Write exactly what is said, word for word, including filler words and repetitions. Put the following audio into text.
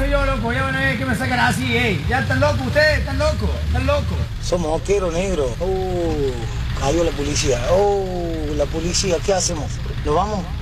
yo, loco, ya van a ver que me sacan así, ey. Ya están locos ustedes, están locos, están locos. Somos moqueros negros. Oh, cayó la policía. Oh, la policía, ¿qué hacemos? ¿Nos vamos?